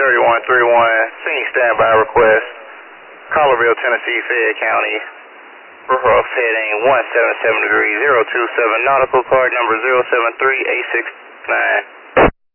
3131, scenic standby request, Collierville, Tennessee, Fayette County, rough heading 177 degrees, 027, nautical card number 0738669.